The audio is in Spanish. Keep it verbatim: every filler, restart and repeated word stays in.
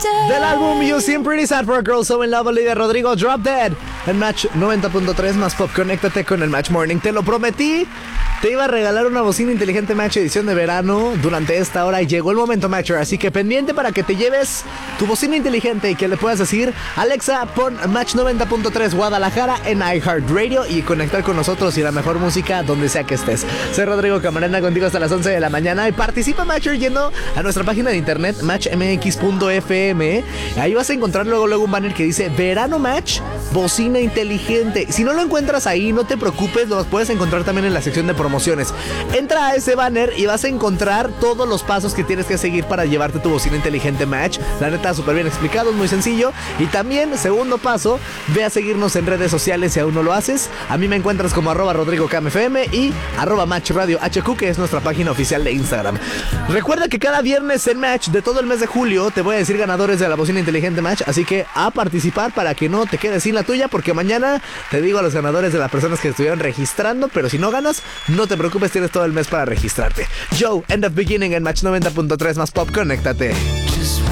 Del álbum You Seem Pretty Sad for a Girl So in Love, Olivia Rodrigo, Drop Dead. En Match noventa punto tres más pop, conéctate con el Match Morning. Te lo prometí. Te iba a regalar una bocina inteligente Match edición de verano durante esta hora y llegó el momento, Matcher. Así que pendiente para que te lleves tu bocina inteligente y que le puedas decir: Alexa, pon Match noventa punto tres Guadalajara en iHeartRadio y conectar con nosotros y la mejor música donde sea que estés. Soy Rodrigo Camarena, contigo hasta las once de la mañana y participa, Matcher, yendo a nuestra página de internet match m x punto f m. Ahí vas a encontrar luego, luego un banner que dice Verano Match, bocina inteligente. Si no lo encuentras ahí, no te preocupes, lo puedes encontrar también en la sección de promociones. Entra a ese banner y vas a encontrar todos los pasos que tienes que seguir para llevarte tu bocina inteligente Match. La neta, súper bien explicado, es muy sencillo. Y también, segundo paso, ve a seguirnos en redes sociales si aún no lo haces. A mí me encuentras como arroba Rodrigo Cam F M y arroba Match Radio H Q, que es nuestra página oficial de Instagram. Recuerda que cada viernes en Match de todo el mes de julio te voy a decir ganadores de la bocina inteligente Match, así que a participar para que no te quedes sin la tuya, porque mañana te digo a los ganadores de las personas que estuvieron registrando, pero si no ganas, no te preocupes, tienes todo el mes para registrarte. Joe, End of Beginning en Match noventa punto tres más pop, conéctate.